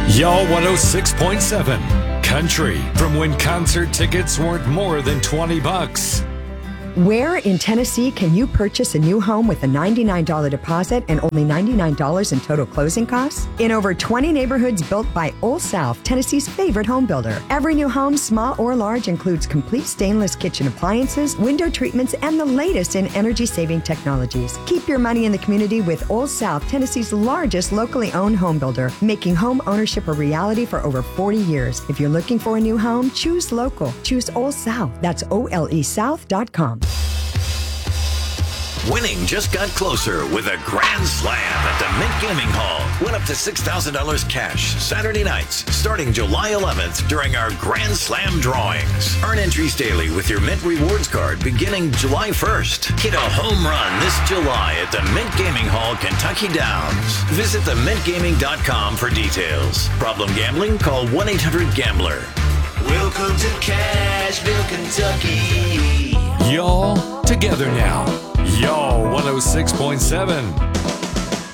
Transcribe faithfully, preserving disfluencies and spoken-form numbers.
Y'all one oh six point seven. Country, from when concert tickets weren't more than twenty bucks. Where in Tennessee can you purchase a new home with a ninety-nine dollars deposit and only ninety-nine dollars in total closing costs? In over twenty neighborhoods built by Old South, Tennessee's favorite home builder. Every new home, small or large, includes complete stainless kitchen appliances, window treatments, and the latest in energy-saving technologies. Keep your money in the community with Old South, Tennessee's largest locally owned home builder, making home ownership a reality for over forty years. If you're looking for a new home, choose local. Choose Old South. That's O L E South dot com. Winning just got closer with a grand slam at the Mint Gaming Hall. Win up to six thousand dollars cash Saturday nights starting July eleventh during our Grand Slam drawings. Earn entries daily with your Mint Rewards card beginning July first. Hit a home run this July at the Mint Gaming Hall, Kentucky Downs. Visit the mint gaming dot com for details. Problem gambling? Call one eight hundred gambler. Welcome to Cashville, Kentucky. Y'all together now. Y'all one oh six point seven.